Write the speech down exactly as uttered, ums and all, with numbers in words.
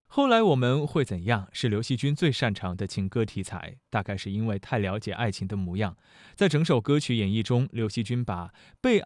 后来我们会怎样？是刘惜君最擅长的情歌题材，大概是因为太了解爱情的模样。在整首歌曲演绎中，刘惜君把被